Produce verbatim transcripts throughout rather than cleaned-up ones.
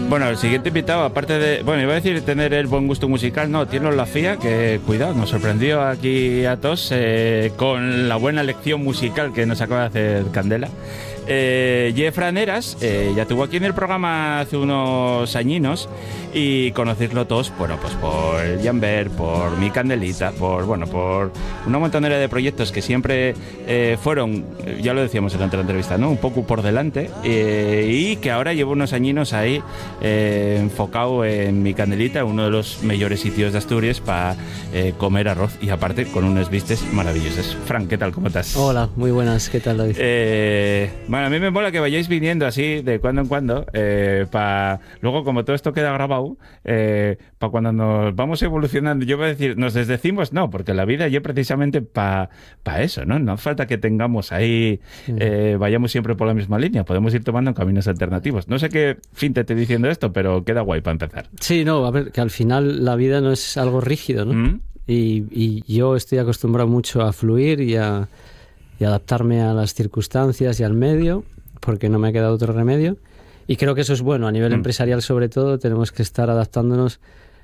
Bueno, el siguiente invitado, aparte de... Bueno, iba a decir tener el buen gusto musical, no, tiene la F I A, que cuidado, nos sorprendió aquí a todos eh, con la buena lección musical que nos acaba de hacer Candela. Eh, Jefran Heras eh, ya estuvo aquí en el programa hace unos añinos y conocerlo todos, bueno, pues por el Jamber, por mi Candelita, por, bueno, por una montonera de proyectos que siempre eh, fueron, ya lo decíamos durante la entrevista, ¿no? Un poco por delante eh, y que ahora llevo unos añinos ahí eh, enfocado en mi Candelita, uno de los mejores sitios de Asturias para eh, comer arroz y aparte con unos vistes maravillosos. Fran, ¿qué tal? ¿Cómo estás? Hola, muy buenas, ¿qué tal, David? Eh, bueno, a mí me mola que vayáis viniendo así de cuando en cuando, eh, para luego como todo esto queda grabado, eh, para cuando nos vamos evolucionando, yo voy a decir, nos desdecimos, no, porque la vida ya precisamente para pa eso, ¿no? No falta que tengamos ahí, eh, vayamos siempre por la misma línea, podemos ir tomando caminos alternativos. No sé qué fin te estoy diciendo esto, pero queda guay para empezar. Sí, no, a ver, que al final la vida no es algo rígido, ¿no? ¿Mm? Y, y yo estoy acostumbrado mucho a fluir y a, y adaptarme a las circunstancias y al medio, porque no me ha quedado otro remedio. Y creo que eso es bueno. A nivel mm. empresarial, sobre todo, tenemos que estar adaptándonos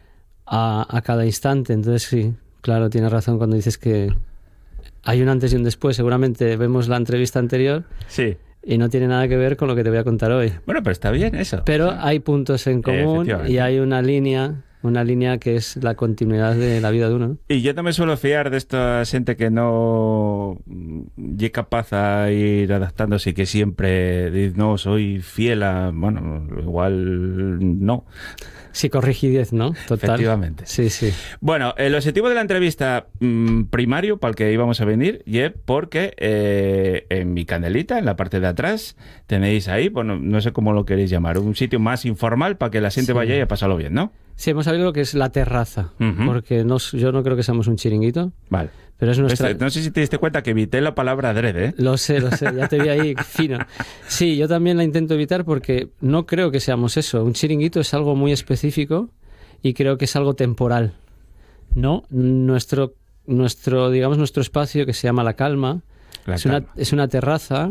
a, a cada instante. Entonces, sí, claro, tienes razón cuando dices que hay un antes y un después. Seguramente vemos la entrevista anterior sí. y no tiene nada que ver con lo que te voy a contar hoy. Bueno, pero está bien eso. Pero sí. hay puntos en común eh, y hay una línea... Una línea que es la continuidad de la vida de uno, ¿no? Y yo también suelo fiar de esta gente que no es capaz a ir adaptándose y que siempre dice, no, soy fiel a... Bueno, igual no. Psicorrigidez, ¿no? Total. Efectivamente. Sí, sí. Bueno, el objetivo de la entrevista mmm, primario para el que íbamos a venir, y es porque eh, en mi Candelita, en la parte de atrás, tenéis ahí, bueno, no sé cómo lo queréis llamar, un sitio más informal para que la gente sí. vaya y a pasarlo bien, ¿no? Sí, hemos hablado que es la terraza, uh-huh. porque no, yo no creo que seamos un chiringuito. Vale. Pero es nuestra... No sé si te diste cuenta que evité la palabra adrede, ¿eh? Lo sé, lo sé, ya te vi ahí fino. Sí, yo también la intento evitar porque no creo que seamos eso. Un chiringuito es algo muy específico y creo que es algo temporal. No, nuestro, nuestro digamos, nuestro espacio que se llama La Calma, la es, calma. Una, es una terraza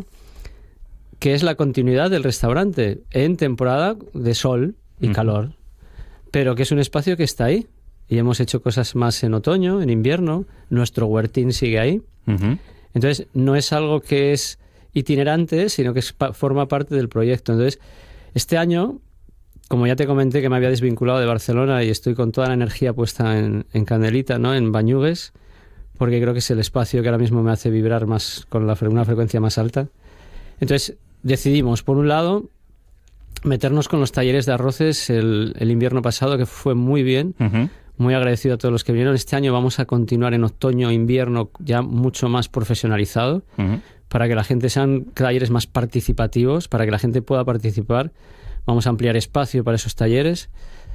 que es la continuidad del restaurante en temporada de sol y uh-huh. calor, pero que es un espacio que está ahí. Y hemos hecho cosas más en otoño, en invierno. Nuestro huertín sigue ahí. Uh-huh. Entonces, no es algo que es itinerante, sino que es pa- forma parte del proyecto. Entonces, este año, como ya te comenté que me había desvinculado de Barcelona y estoy con toda la energía puesta en, en Candelita, ¿no? En Bañugues, porque creo que es el espacio que ahora mismo me hace vibrar más con la fre- una frecuencia más alta. Entonces, decidimos, por un lado, meternos con los talleres de arroces el, el invierno pasado, que fue muy bien. Uh-huh. Muy agradecido a todos los que vinieron. Este año vamos a continuar en otoño, invierno, ya mucho más profesionalizado, uh-huh. para que la gente sean talleres más participativos, para que la gente pueda participar. Vamos a ampliar espacio para esos talleres.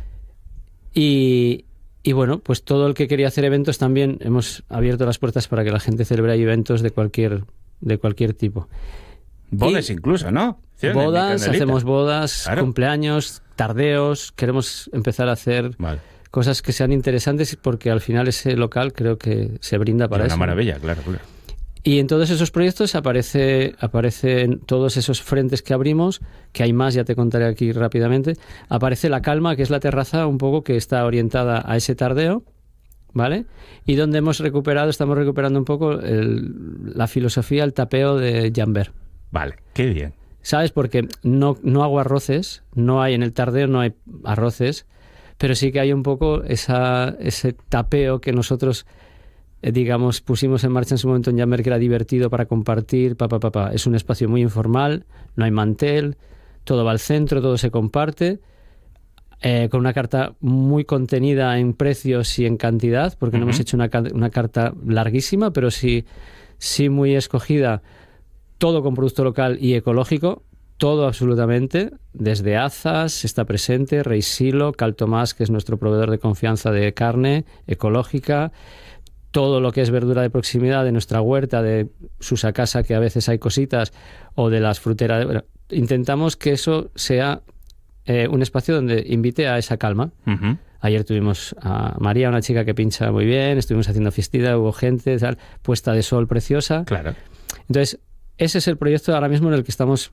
Y, y bueno, pues todo el que quería hacer eventos también hemos abierto las puertas para que la gente celebre eventos de cualquier, de cualquier tipo. Bodas y, incluso, ¿no? ¿Sí? Bodas, hacemos bodas, claro. cumpleaños, tardeos. Queremos empezar a hacer... Vale. Cosas que sean interesantes porque al final ese local creo que se brinda para es eso. Una maravilla, claro, claro. Y en todos esos proyectos aparece, aparecen todos esos frentes que abrimos, que hay más, ya te contaré aquí rápidamente. Aparece La Calma, que es la terraza un poco que está orientada a ese tardeo, ¿vale? Y donde hemos recuperado, estamos recuperando un poco el, la filosofía, el tapeo de Jamber. Vale, qué bien. ¿Sabes? Porque no, no hago arroces, no hay en el tardeo, no hay arroces, pero sí que hay un poco esa, ese tapeo que nosotros, eh, digamos, pusimos en marcha en su momento en Jamber, que era divertido para compartir, pa, pa, pa, pa. Es un espacio muy informal, no hay mantel, todo va al centro, todo se comparte, eh, con una carta muy contenida en precios y en cantidad, porque uh-huh. no hemos hecho una, una carta larguísima, pero sí, sí muy escogida, todo con producto local y ecológico. Todo absolutamente, desde Azas está presente, Rey Silo, Cal Tomás, que es nuestro proveedor de confianza de carne ecológica, todo lo que es verdura de proximidad de nuestra huerta, de Susacasa, que a veces hay cositas, o de las fruteras. Bueno, intentamos que eso sea eh, un espacio donde invite a esa calma. Uh-huh. Ayer tuvimos a María, una chica que pincha muy bien, estuvimos haciendo fiestita, hubo gente, tal, puesta de sol preciosa. Claro. Entonces, ese es el proyecto ahora mismo en el que estamos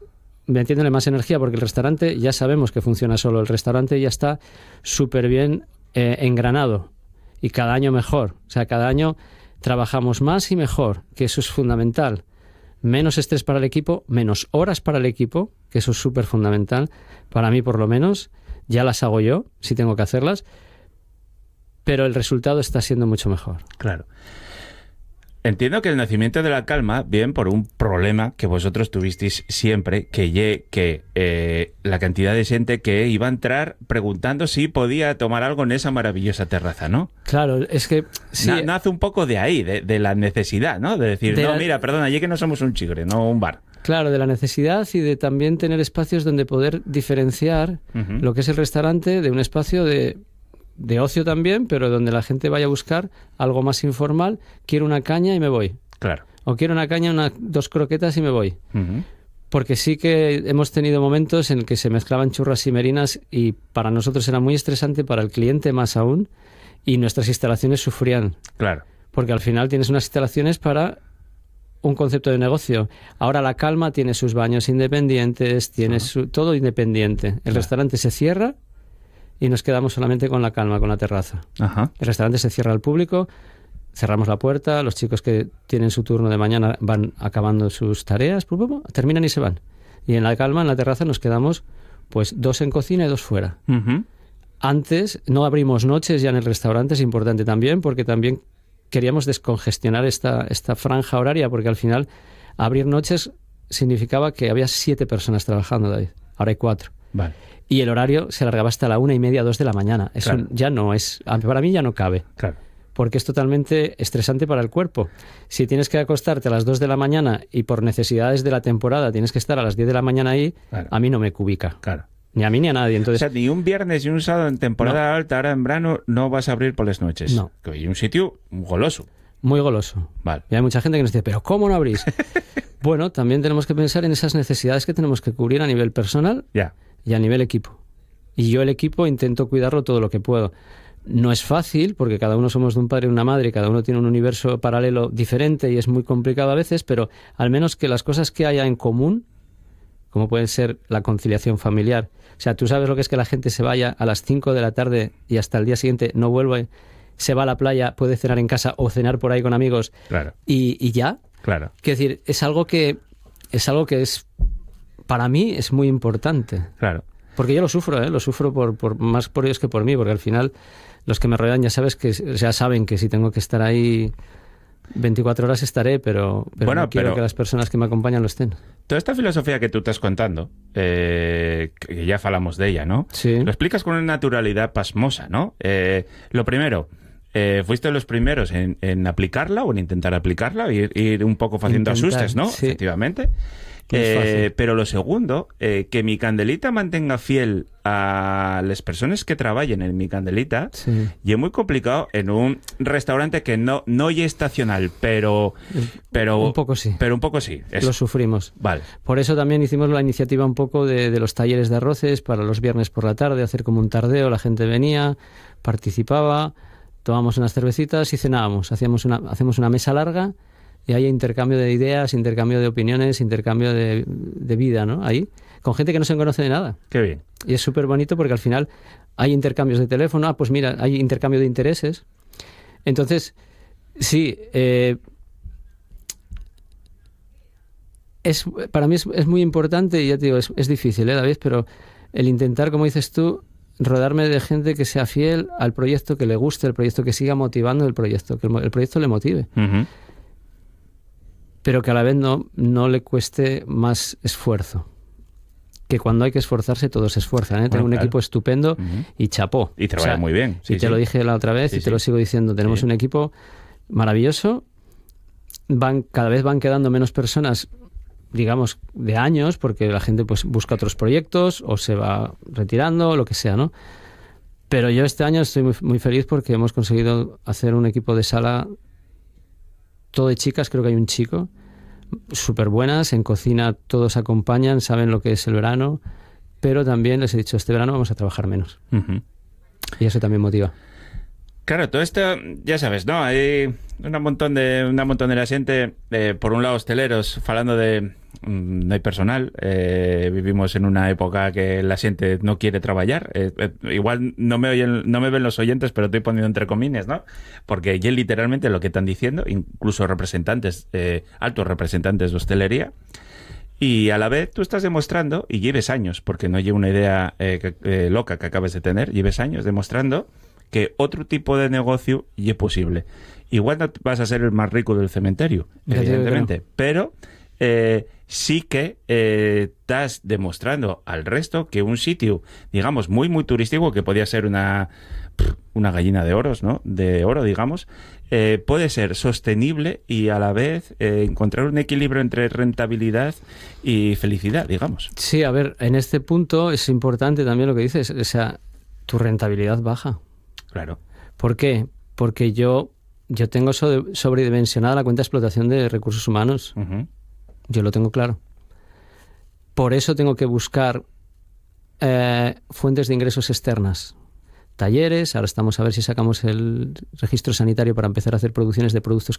metiéndole más energía, porque el restaurante ya sabemos que funciona solo. El restaurante ya está súper bien eh, engranado y cada año mejor. O sea, cada año trabajamos más y mejor, que eso es fundamental. Menos estrés para el equipo, menos horas para el equipo, que eso es súper fundamental. Para mí, por lo menos, ya las hago yo, si tengo que hacerlas, pero el resultado está siendo mucho mejor. Claro. Entiendo que el nacimiento de la calma viene por un problema que vosotros tuvisteis siempre, que ye, que eh, la cantidad de gente que iba a entrar preguntando si podía tomar algo en esa maravillosa terraza, ¿no? Claro, es que... Sí, Na, nace un poco de ahí, de, de la necesidad, ¿no? De decir, de no, la... mira, perdona, allí que no somos un chigre, no un bar. Claro, de la necesidad y de también tener espacios donde poder diferenciar uh-huh. lo que es el restaurante de un espacio de... de ocio también, pero donde la gente vaya a buscar algo más informal. Quiero una caña y me voy. Claro. O quiero una caña, una, dos croquetas y me voy. Uh-huh. Porque sí que hemos tenido momentos en que se mezclaban churras y merinas y para nosotros era muy estresante, para el cliente más aún, y nuestras instalaciones sufrían. Claro. Porque al final tienes unas instalaciones para un concepto de negocio. Ahora la calma tiene sus baños independientes, tiene uh-huh. su, todo independiente. El claro. restaurante se cierra y nos quedamos solamente con la calma, con la terraza. Ajá. El restaurante se cierra al público, cerramos la puerta, los chicos que tienen su turno de mañana van acabando sus tareas, terminan y se van. Y en la calma, en la terraza, nos quedamos pues dos en cocina y dos fuera. Uh-huh. Antes no abrimos noches ya en el restaurante, es importante también, porque también queríamos descongestionar esta, esta franja horaria, porque al final abrir noches significaba que había siete personas trabajando, David. Ahora hay cuatro. Vale. Y el horario se alargaba hasta la una y media, dos de la mañana. Eso claro. ya no es... Para mí ya no cabe. Claro. Porque es totalmente estresante para el cuerpo. Si tienes que acostarte a las dos de la mañana y por necesidades de la temporada tienes que estar a las diez de la mañana ahí, claro. a mí no me cubica. Claro. Ni a mí ni a nadie. Entonces, o sea, ni un viernes y un sábado en temporada no. alta, ahora en verano, no vas a abrir por las noches. No. Que hay un sitio goloso. Muy goloso. Vale. Y hay mucha gente que nos dice, ¿pero cómo no abrís? Bueno, también tenemos que pensar en esas necesidades que tenemos que cubrir a nivel personal yeah. y a nivel equipo. Y yo el equipo intento cuidarlo todo lo que puedo. No es fácil, porque cada uno somos de un padre y una madre, y cada uno tiene un universo paralelo diferente y es muy complicado a veces, pero al menos que las cosas que haya en común, como pueden ser la conciliación familiar. O sea, tú sabes lo que es que la gente se vaya a las cinco de la tarde y hasta el día siguiente no vuelve, se va a la playa, puede cenar en casa o cenar por ahí con amigos claro. y, y ya. Claro. Quiero decir, es algo que es algo que es para mí es muy importante. Claro. Porque yo lo sufro, ¿eh? Lo sufro por, por más por ellos que por mí, porque al final los que me rodean ya sabes que ya saben que si tengo que estar ahí veinticuatro horas estaré, pero, pero bueno, no quiero pero que las personas que me acompañan lo estén. Toda esta filosofía que tú estás contando, eh, que ya falamos de ella, ¿no? Sí. Lo explicas con una naturalidad pasmosa, ¿no? Eh, lo primero, eh, fuiste los primeros en, en aplicarla o en intentar aplicarla, ir, ir un poco haciendo Intentar, asustes, ¿no? Sí. Efectivamente. Eh, pero lo segundo, eh, que mi candelita mantenga fiel a las personas que trabajen en mi candelita, sí. y es muy complicado en un restaurante que no no es estacional, pero pero un poco sí, pero un poco sí. Es... Lo sufrimos. Vale. Por eso también hicimos la iniciativa un poco de, de los talleres de arroces para los viernes por la tarde, hacer como un tardeo, la gente venía, participaba, tomábamos unas cervecitas y cenábamos, hacíamos una hacemos una mesa larga. Y hay intercambio de ideas, intercambio de opiniones, intercambio de, de vida, ¿no? Ahí, con gente que no se conoce de nada. Qué bien. Y es súper bonito porque al final hay intercambios de teléfono, ah, pues mira, hay intercambio de intereses. Entonces, sí, eh, es, para mí es, es muy importante, y ya te digo, es, es difícil, ¿eh, David? Pero el intentar, como dices tú, rodarme de gente que sea fiel al proyecto, que le guste el proyecto, que siga motivando el proyecto, que el, el proyecto le motive. Uh-huh. Pero que a la vez no, no le cueste más esfuerzo. Que cuando hay que esforzarse, todos se esfuerzan, ¿eh? Bueno, Tengo un claro. equipo estupendo uh-huh. y chapó. Y trabaja o sea, muy bien. Sí, y te sí. lo dije la otra vez sí, y te sí. lo sigo diciendo. Tenemos sí. un equipo maravilloso. Van, cada vez van quedando menos personas, digamos, de años, porque la gente pues busca otros proyectos o se va retirando, o lo que sea, ¿no? Pero yo este año estoy muy, muy feliz porque hemos conseguido hacer un equipo de sala todo de chicas, creo que hay un chico, súper buenas, en cocina todos acompañan, saben lo que es el verano, pero también les he dicho, este verano vamos a trabajar menos. Uh-huh. Y eso también motiva. Claro, todo esto, ya sabes, ¿no? Hay un montón de una montón de la gente, eh, por un lado hosteleros, falando de mm, no hay personal, eh, vivimos en una época que la gente no quiere trabajar, eh, eh, igual no me oyen, no me ven los oyentes, pero estoy poniendo entre comillas, ¿no? Porque ya literalmente lo que están diciendo, incluso representantes, eh, altos representantes de hostelería, y a la vez tú estás demostrando, y lleves años, porque no lleva una idea eh, que, eh, loca que acabes de tener, lleves años demostrando que otro tipo de negocio y es posible. Igual no vas a ser el más rico del cementerio, Ya evidentemente, pero eh, sí que eh, estás demostrando al resto que un sitio, digamos, muy, muy turístico, que podía ser una, una gallina de oros, ¿no? De oro, digamos, eh, puede ser sostenible y a la vez eh, encontrar un equilibrio entre rentabilidad y felicidad, digamos. Sí, a ver, en este punto es importante también lo que dices, o sea, tu rentabilidad baja. Claro. ¿Por qué? Porque yo, yo tengo so- sobredimensionada la cuenta de explotación de recursos humanos. Uh-huh. Yo lo tengo claro. Por eso tengo que buscar eh, fuentes de ingresos externas. Talleres, ahora estamos a ver si sacamos el registro sanitario para empezar a hacer producciones de productos